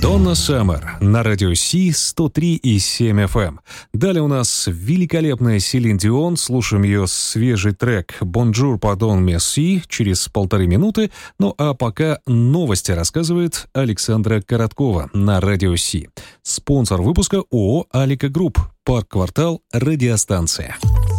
Донна Саммер на радио Си 103,7 FM. Далее у нас великолепная Селин Дион. Слушаем ее свежий трек «Bonjour, pardon, merci» через 1,5 минуты. Ну а пока новости рассказывает Александра Короткова на радио Си. Спонсор выпуска ООО «Алика Групп». Парк-квартал «Радиостанция».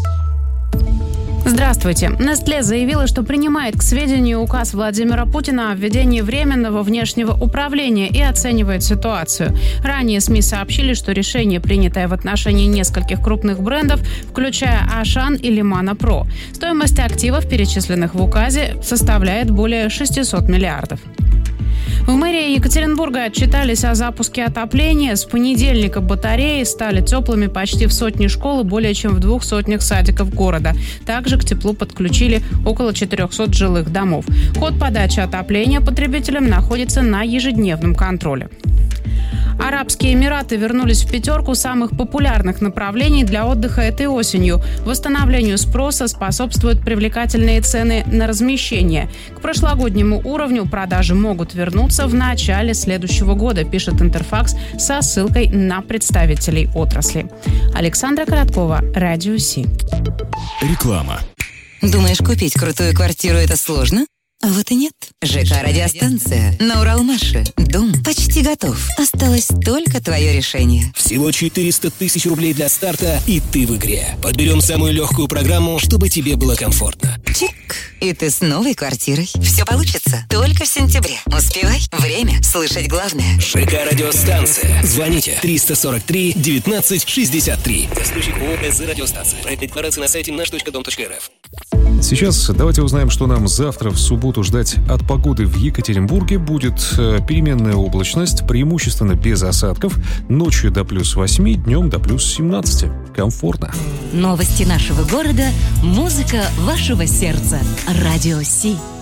Здравствуйте. Nestlé заявила, что принимает к сведению указ Владимира Путина о введении временного внешнего управления и оценивает ситуацию. Ранее СМИ сообщили, что решение, принятое в отношении нескольких крупных брендов, включая Ашан и Лимана Про. Стоимость активов, перечисленных в указе, составляет более 600 миллиардов. В мэрии Екатеринбурга отчитались о запуске отопления. С понедельника батареи стали теплыми почти в сотне школ и более чем в 200 садиков города. Также к теплу подключили около 400 жилых домов. Ход подачи отопления потребителям находится на ежедневном контроле. Арабские Эмираты вернулись в пятерку самых популярных направлений для отдыха этой осенью. Восстановлению спроса способствуют привлекательные цены на размещение. К прошлогоднему уровню продажи могут вернуться в начале следующего года, пишет Интерфакс со ссылкой на представителей отрасли. Александра Короткова, Радио Си. Реклама. Думаешь, купить крутую квартиру – это сложно? А вот и нет. ЖК «Радиостанция» на Уралмаше. Дом почти готов. Осталось только твое решение. Всего 400 тысяч рублей для старта, и ты в игре. Подберем самую легкую программу, чтобы тебе было комфортно. Чик! И ты с новой квартирой. Все получится только в сентябре. Успевай. Время слышать главное. ЖК «Радиостанция». Звоните 343 19 63. Застройщик ООО «СЗ Радиостанция». Проект декларации на сайте nаш.дом.рф. Сейчас давайте узнаем, что нам завтра в субботу ждать от погоды в Екатеринбурге. Будет переменная облачность, преимущественно без осадков. Ночью до плюс 8, днем до плюс 17. Комфортно. Новости нашего города, музыка вашего сердца. Радио Си.